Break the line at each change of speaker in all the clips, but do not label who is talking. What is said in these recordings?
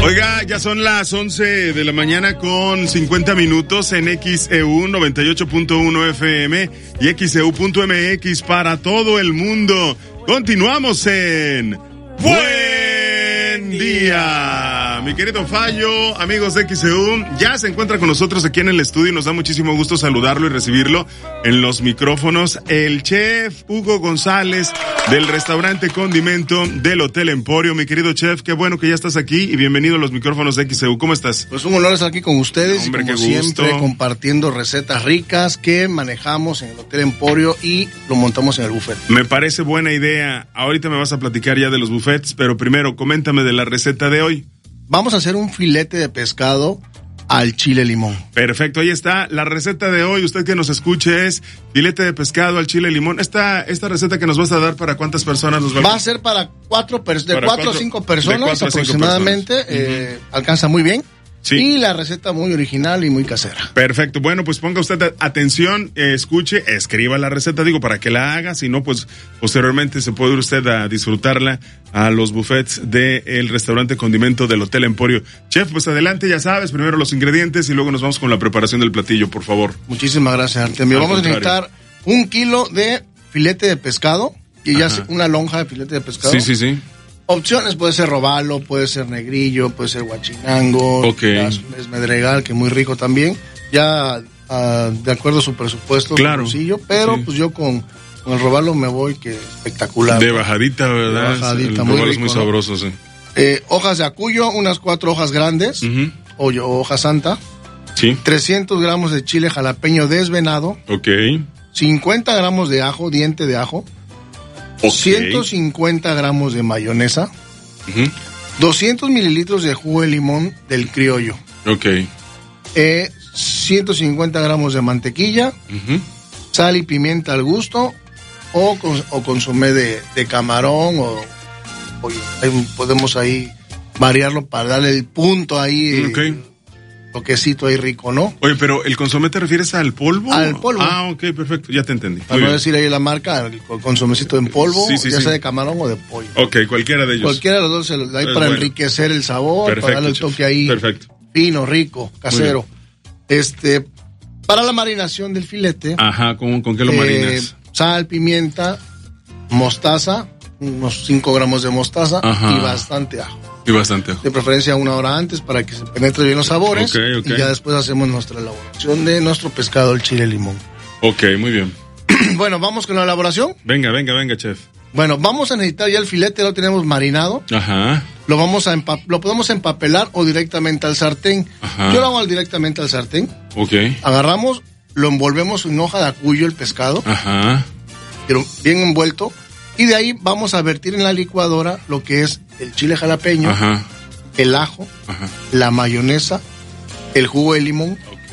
Oiga, ya son las 11 de la mañana con 50 minutos en XEU 98.1 FM y XEU.mx para todo el mundo. Continuamos en Buen Día. Mi querido Fallo, amigos de XEU, ya se encuentra con nosotros aquí en el estudio y nos da muchísimo gusto saludarlo y recibirlo en los micrófonos. El chef Hugo González del restaurante Condimento del Hotel Emporio. Mi querido chef, qué bueno que ya estás aquí y bienvenido a los micrófonos de XEU. ¿Cómo estás?
Pues un honor estar aquí con ustedes.
Hombre,
y como
qué gusto.
siempre compartiendo recetas ricas que manejamos en el Hotel Emporio y lo montamos en el buffet.
Me parece buena idea. Ahorita me vas a platicar ya de los buffets, pero primero coméntame de la receta de hoy.
Vamos a hacer un filete de pescado al chile limón.
Perfecto, ahí está la receta de hoy. Usted que nos escuche es filete de pescado al chile limón. Esta receta que nos vas a dar, ¿para cuántas personas nos
va a ser? Para cuatro o cinco personas aproximadamente. Alcanza muy bien. Sí. Y la receta muy original y muy casera.
Perfecto. Bueno, pues ponga usted atención, escuche, escriba la receta, para que la haga. Si no, pues posteriormente se puede ir usted a disfrutarla a los buffets del restaurante Condimento del Hotel Emporio. Chef, pues adelante, ya sabes, primero los ingredientes y luego nos vamos con la preparación del platillo, por favor.
Muchísimas gracias, Artemio. Vamos a necesitar 1 kilo de filete de pescado, y ya una lonja de filete de pescado.
Sí.
Opciones, puede ser robalo, puede ser negrillo, puede ser huachinango, es medregal, que es muy rico también, ya de acuerdo a su presupuesto,
claro,
bolsillo, pero pues yo con el robalo me voy, que espectacular.
De bajadita, ¿verdad?
De bajadita,
el
muy
robalo
rico,
es muy sabroso, sí.
Hojas de acuyo, unas 4 hojas grandes, o hoja santa, 300 gramos de chile jalapeño desvenado, 50 gramos de ajo, diente de ajo, 150 gramos de mayonesa, 200 mililitros de jugo de limón del criollo, 150 gramos de mantequilla, sal y pimienta al gusto, o consomé de camarón, o podemos ahí variarlo para darle el punto ahí, toquecito ahí rico, ¿no?
Oye, pero ¿el consomé te refieres al polvo?
Al polvo.
Ah, ok, perfecto, ya te entendí.
Para no decir ahí la marca, el consomecito en polvo, ya sea de camarón o de pollo.
Ok, cualquiera de ellos.
Cualquiera de los dos, ahí para enriquecer el sabor, perfecto, para darle el toque ahí fino, rico, casero. Para la marinación del filete.
Ajá, ¿con qué lo marinas?
Sal, pimienta, mostaza, unos 5 gramos de mostaza y bastante ajo. De preferencia 1 hora antes para que se penetre bien los sabores. Y ya después hacemos nuestra elaboración de nuestro pescado al chile limón.
Ok, muy bien.
Bueno, ¿vamos con la elaboración?
Venga, chef.
Bueno, vamos a necesitar ya el filete, lo tenemos marinado. Lo podemos empapelar o directamente al sartén. Yo lo hago directamente al sartén. Agarramos, lo envolvemos en hoja de acuyo el pescado. Pero bien envuelto. Y de ahí vamos a vertir en la licuadora lo que es el chile jalapeño, el ajo, la mayonesa, el jugo de limón,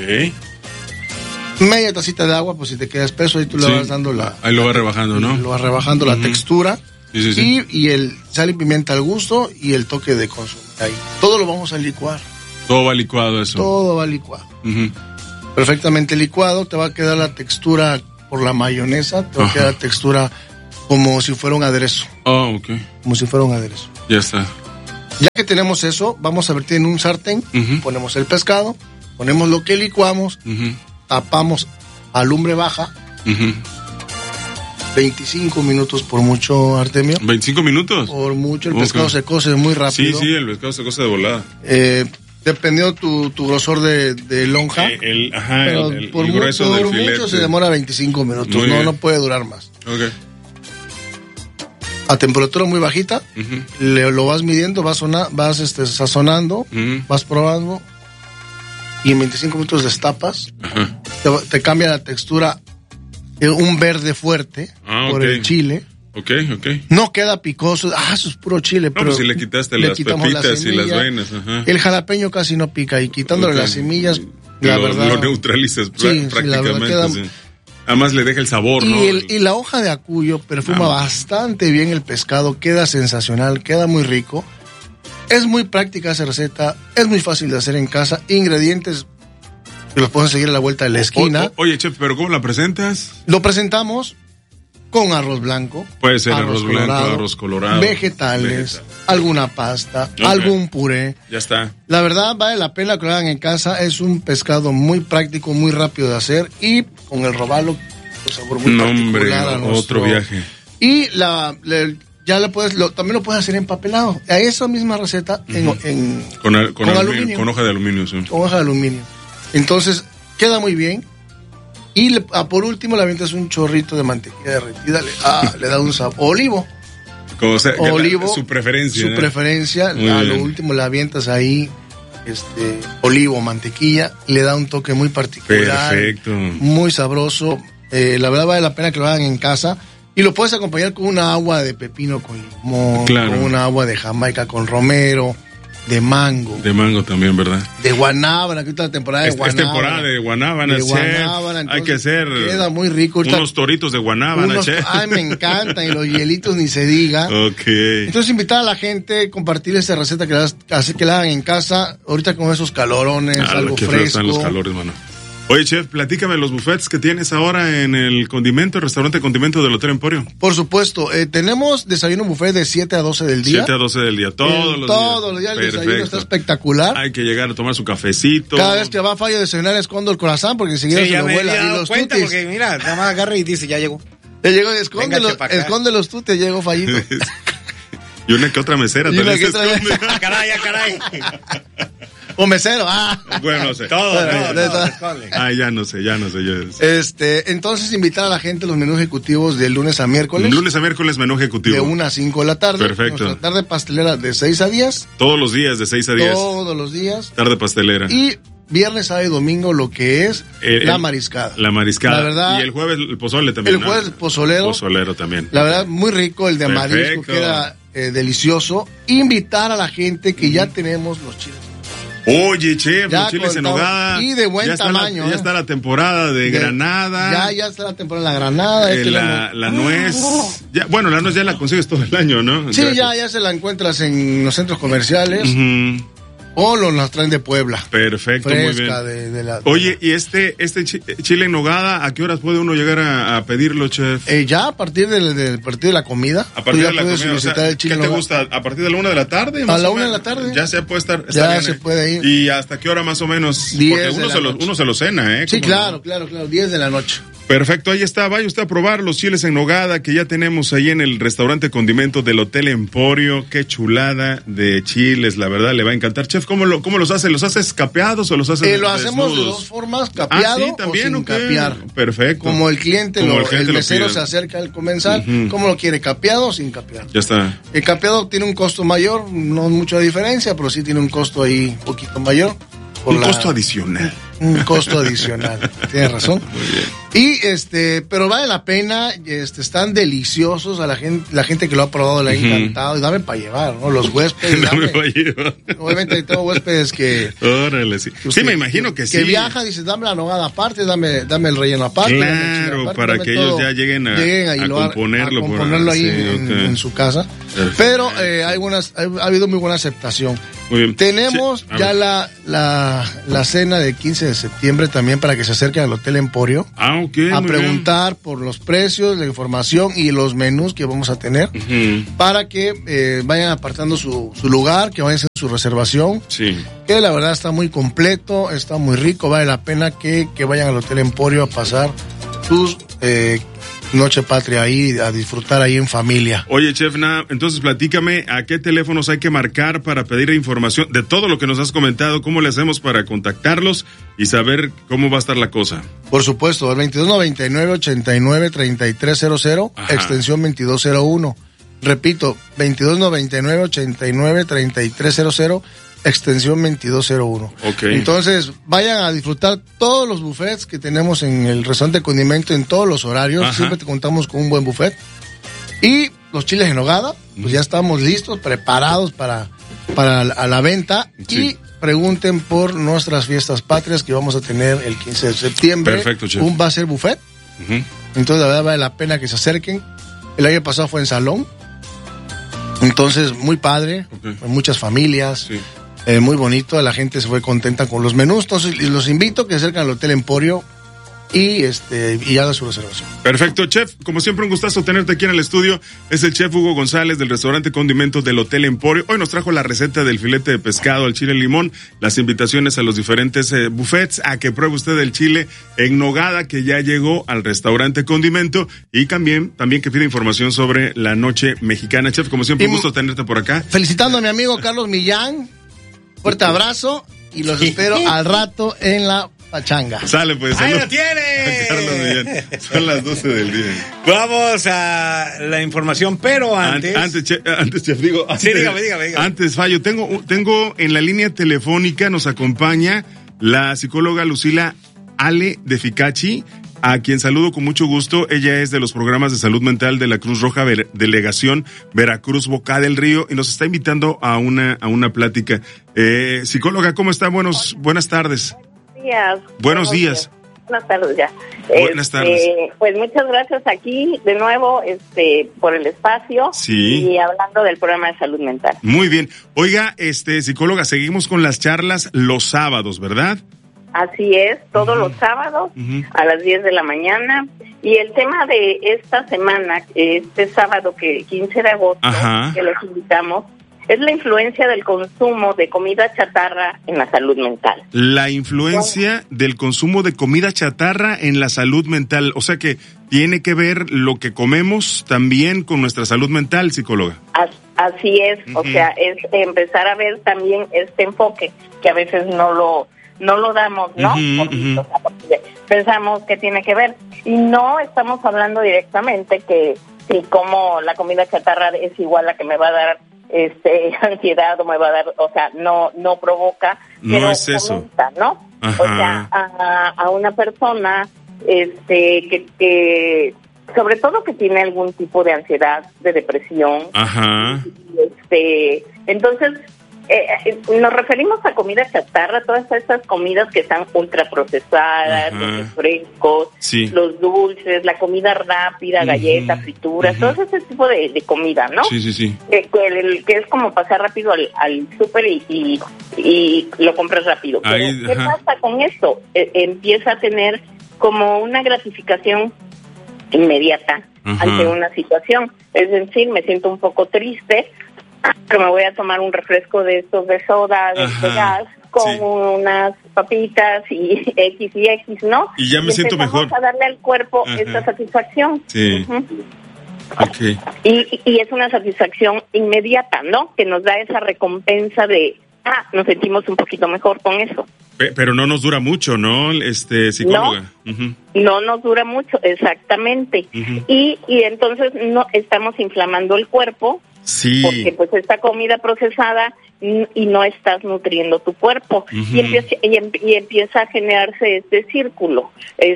media tacita de agua, pues si te queda espeso, ahí tú le vas dando
ahí lo vas rebajando, ¿no?
Lo vas rebajando la textura. Y el sal y pimienta al gusto y el toque de consomé ahí. Todo lo vamos a licuar.
Todo va licuado eso.
Todo va licuado. Perfectamente licuado, te va a quedar la textura por la mayonesa, te va a quedar la textura como si fuera un aderezo. Como si fuera un aderezo.
Ya está.
Ya que tenemos eso, vamos a vertir en un sartén, ponemos el pescado, ponemos lo que licuamos, tapamos a lumbre baja, 25 minutos por mucho, Artemio.
¿25 minutos?
Por mucho, el pescado se cose muy rápido.
Sí, el pescado se cose de volada.
Dependiendo tu grosor de lonja, pero el grueso del filete. Mucho se demora 25 minutos, no puede durar más. A temperatura muy bajita, lo vas midiendo, vas sazonando, vas probando, y en 25 minutos destapas, te cambia la textura, un verde fuerte por el chile. No queda picoso, eso es puro chile, pero
pues si le quitaste las pepitas y las vainas.
El jalapeño casi no pica, y quitándole las semillas, la verdad
lo neutralizas prácticamente.
La verdad queda,
además le deja el sabor, ¿no?
Y la hoja de acuyo perfuma bastante bien el pescado, queda sensacional, queda muy rico. Es muy práctica esa receta, es muy fácil de hacer en casa. Ingredientes que los pueden seguir a la vuelta de la esquina.
Oye, chef, ¿pero cómo la presentas?
Lo presentamos con arroz blanco.
Puede ser arroz blanco, arroz colorado.
Vegetales, alguna pasta, algún puré.
Ya está.
La verdad, vale la pena que lo hagan en casa. Es un pescado muy práctico, muy rápido de hacer. Y con el robalo, sabor muy particular.
Otro viaje.
Y también lo puedes hacer empapelado. A esa misma receta
con aluminio. Con hoja de aluminio, sí.
Con hoja de aluminio. Entonces, queda muy bien. Y por último le avientas un chorrito de mantequilla derretida, le da un sabor. Olivo.
Olivo. Su preferencia.
Su preferencia. Lo último le avientas ahí olivo, mantequilla. Le da un toque muy particular.
Perfecto.
Muy sabroso. La verdad vale la pena que lo hagan en casa. Y lo puedes acompañar con una agua de pepino con limón, con una agua de Jamaica con romero, de mango.
De mango también, ¿verdad?
De guanábana, que esta temporada de guanábana.
Es temporada de guanábana,
chef.
Hay que hacer
queda muy rico.
Unos toritos de guanábana, chef.
Ay, me encantan, y los hielitos ni se diga.
Ok.
Entonces invitar a la gente, compartir esta receta que la hagan en casa, ahorita con esos calorones, algo fresco.
Están los calores, mano. Oye, chef, platícame los buffets que tienes ahora en el restaurante Condimento del Hotel Emporio.
Por supuesto, tenemos desayuno buffet de 7 a 12 del día.
7 a 12 del día, todos los días.
El desayuno está espectacular.
Hay que llegar a tomar su cafecito.
Cada vez que va a Fallo desayunar escondo el corazón porque enseguida se lo vuela.
Y los tutis. Porque mira, nada más agarra y dice, ya llegó.
Ya llegó, esconde los tutis, llegó Fallito.
Y una que otra mesera también se esconde.
Caray.
O mesero,
Bueno, no sé.
Todo.
Ya no sé yo.
Entonces invitar a la gente a los menús ejecutivos de lunes a miércoles.
Lunes a miércoles menú ejecutivo.
De 1 a 5 de la tarde.
Perfecto.
Nuestra tarde pastelera de 6 a 10.
Todos los días de 6 a 10.
Todos los días.
Tarde pastelera.
Y viernes, sábado y domingo lo que es la mariscada.
La mariscada.
La verdad.
Y el jueves el pozole también.
El jueves pozolero.
Pozolero también.
La verdad, muy rico el de marisco. Queda delicioso. Invitar a la gente que ya tenemos los chiles.
Oye, chef, los chiles en nogada.
Y de buen tamaño.
Ya está la temporada de granada.
Ya está la temporada de la granada.
La nuez. La nuez ya la consigues todo el año, ¿no?
Sí, ya se la encuentras en los centros comerciales. O las traen de Puebla.
Perfecto,
fresca,
muy bien. Oye, ¿y este chile en nogada, a qué horas puede uno llegar a pedirlo, chef?
Ya a partir de la comida.
A partir de la comida, ¿qué te gusta? ¿A partir de la 1 de la tarde?
A la 1 de la tarde.
Ya se puede estar
ya
bien,
se puede ir.
¿Y hasta qué hora más o menos?
10
porque uno se lo cena, ¿eh?
Sí, claro, 10 de la noche.
Perfecto, ahí está, vaya usted a probar los chiles en nogada que ya tenemos ahí en el restaurante Condimento del Hotel Emporio. Qué chulada de chiles, la verdad le va a encantar. Chef, ¿cómo los hace? ¿Los haces capeados o los haces
lo hacemos de dos formas, capeado
¿sí? ¿También,
o sin capear.
Perfecto.
Como el cliente, el mesero se acerca al comensal, ¿cómo lo quiere? ¿Capeado o sin capear?
Ya está.
El capeado tiene un costo mayor, no mucha diferencia, pero sí tiene un costo ahí un poquito mayor.
Costo adicional.
Un costo adicional, tienes razón.
Muy bien.
Y pero vale la pena, están deliciosos, a la gente que lo ha probado le ha encantado, y dame para llevar, ¿no? Los huéspedes.
Dame para llevar.
Obviamente hay todos huéspedes que.
Órale, sí. Sí, me imagino que sí.
Que viajan, dices, dame la nogada aparte, dame el relleno aparte.
Claro,
aparte,
para que ellos ya lleguen a
componerlo ahí en su casa. Perfecto. Pero ha habido muy buena aceptación.
Muy bien.
Tenemos ya la cena de 15 de septiembre también para que se acerquen al Hotel Emporio a preguntar por los precios, la información y los menús que vamos a tener para que vayan apartando su lugar, que vayan a hacer su reservación.
Sí.
Que la verdad está muy completo, está muy rico, vale la pena que vayan al Hotel Emporio a pasar sus Noche Patria ahí, a disfrutar ahí en familia.
Oye, chef, entonces platícame a qué teléfonos hay que marcar para pedir información de todo lo que nos has comentado, cómo le hacemos para contactarlos y saber cómo va a estar la cosa.
Por supuesto, el 2299-89-3300, extensión 2201. Repito, 2299-89-3300, extensión 2201.
Okay.
Entonces, vayan a disfrutar todos los buffets que tenemos en el restaurante Condimento en todos los horarios. Siempre te contamos con un buen buffet. Y los chiles en nogada, pues ya estamos listos, preparados para la venta. Sí. Y pregunten por nuestras fiestas patrias que vamos a tener el 15 de septiembre.
Perfecto, chef.
Va a ser buffet. Entonces, la verdad, vale la pena que se acerquen. El año pasado fue en salón. Entonces, muy padre, muchas familias. Sí. Muy bonito, la gente se fue contenta con los menús, entonces los invito a que se acerquen al Hotel Emporio y haga su reservación.
Perfecto, chef. Como siempre, un gustazo tenerte aquí en el estudio. Es el chef Hugo González del restaurante Condimentos del Hotel Emporio. Hoy nos trajo la receta del filete de pescado al chile en limón, las invitaciones a los diferentes buffets, a que pruebe usted el chile en nogada que ya llegó al restaurante Condimento, y también que pida información sobre la noche mexicana. Chef, como siempre, un gusto tenerte por acá.
Felicitando a mi amigo Carlos Millán. Fuerte abrazo y los espero al rato en la pachanga.
Sale, pues.
¡Ahí lo tiene!
Carlos Millán. Son las 12 del día.
Vamos a la información, pero antes...
Antes, chef, digo...
Sí, dígame.
Antes, Fallo, tengo en la línea telefónica, nos acompaña la psicóloga Lucila Ale de Ficachi, a quien saludo con mucho gusto. Ella es de los programas de salud mental de la Cruz Roja Delegación Veracruz Boca del Río, y nos está invitando a una plática. Psicóloga, ¿cómo está? Buenas tardes. Buenos días.
Buenas tardes ya.
Buenas tardes.
Pues muchas gracias aquí de nuevo por el espacio.
Sí.
Y hablando del programa de salud mental.
Muy bien. Oiga, psicóloga, seguimos con las charlas los sábados, ¿verdad?
Así es, todos los sábados a las 10 de la mañana. Y el tema de esta semana, este sábado 15 de agosto, que los invitamos, es la influencia del consumo de comida chatarra en la salud mental.
La influencia del consumo de comida chatarra en la salud mental. O sea que tiene que ver lo que comemos también con nuestra salud mental, psicóloga.
Así es, o sea, es empezar a ver también este enfoque que a veces no lo damos, ¿no? Porque pensamos que tiene que ver. Y no estamos hablando directamente que si como la comida chatarra es igual a que me va a dar ansiedad o me va a dar, o sea, no provoca,
no
pero
es eso,
comenta, ¿no?
Ajá.
O sea, a una persona que sobre todo que tiene algún tipo de ansiedad, de depresión.
Ajá.
Entonces nos referimos a comida chatarra, todas estas comidas que están ultraprocesadas, los refrescos,
sí,
los dulces, la comida rápida, galletas, frituras, todo ese tipo de comida, ¿no?
Sí.
Que es como pasar rápido al súper y lo compras rápido. Pero, ¿qué pasa con esto? Empieza a tener como una gratificación inmediata ante una situación. Es decir, me siento un poco triste, pero me voy a tomar un refresco de estos de soda, de gas, con unas papitas y X, ¿no?
Y ya me siento mejor.
Vamos a darle al cuerpo esta satisfacción.
Sí. Okay.
Y es una satisfacción inmediata, ¿no? Que nos da esa recompensa de, nos sentimos un poquito mejor con eso.
Pero no nos dura mucho, ¿no, psicóloga?
No nos dura mucho, exactamente. Y entonces no estamos inflamando el cuerpo.
Sí.
Porque pues esta comida procesada y no estás nutriendo tu cuerpo. Y empieza a generarse este círculo.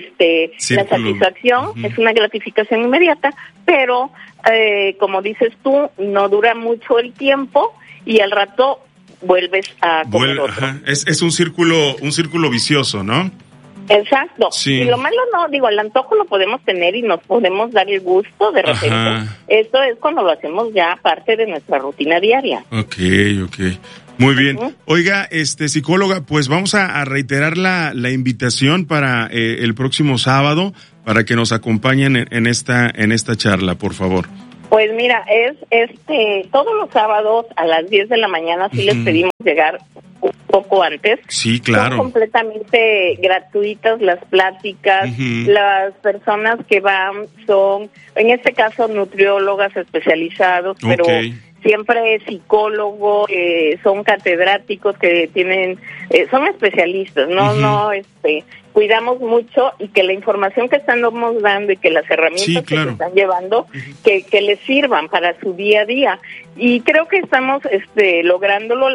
La satisfacción es una gratificación inmediata, pero como dices tú, no dura mucho el tiempo y al rato vuelves a comer otro.
Es un círculo vicioso, ¿no?
Exacto.
Sí.
Y lo malo el antojo lo podemos tener y nos podemos dar el gusto de repente. Esto es cuando lo hacemos ya parte de nuestra rutina diaria.
Okay. Muy bien. Oiga, psicóloga, pues vamos a reiterar la invitación para el próximo sábado para que nos acompañen en esta charla, por favor.
Pues mira, es todos los sábados a las 10 de la mañana sí les pedimos llegar un poco antes.
Sí, claro.
Son completamente gratuitas las pláticas. Las personas que van son, en este caso, nutriólogas especializados, pero siempre psicólogos, son catedráticos que tienen, son especialistas, no, cuidamos mucho y que la información que estamos dando y que las herramientas que se están llevando, que les sirvan para su día a día. Y creo que estamos lográndolo,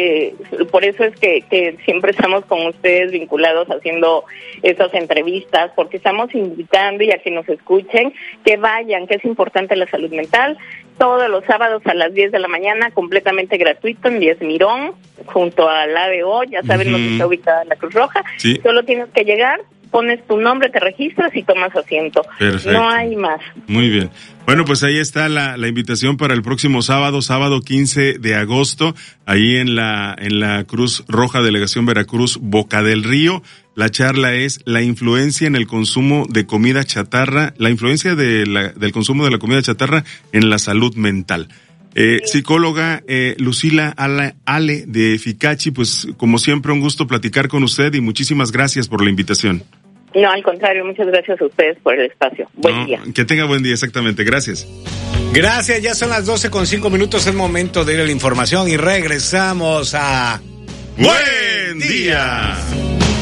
por eso es que siempre estamos con ustedes vinculados haciendo estas entrevistas, porque estamos invitando y a que nos escuchen, que vayan, que es importante la salud mental, todos los sábados a las 10 de la mañana, completamente gratuito en 10 Mirón, junto a la ADO, ya saben dónde está ubicada la Cruz Roja. Sí. Solo tienes que llegar, pones tu nombre, te registras y tomas asiento.
Perfecto.
No hay más.
Muy bien. Bueno, pues ahí está la invitación para el próximo sábado 15 de agosto, ahí en la Cruz Roja Delegación Veracruz Boca del Río. La charla es la influencia en el consumo de comida chatarra, la influencia del consumo de la comida chatarra en la salud mental. Psicóloga Lucila Ale de Ficachi, pues como siempre un gusto platicar con usted y muchísimas gracias por la invitación.
No, al contrario, muchas gracias a ustedes por el espacio. Buen día.
Que tenga buen día, exactamente, gracias.
Gracias, ya son las 12:05, es momento de ir a la información y regresamos a
Buen Día.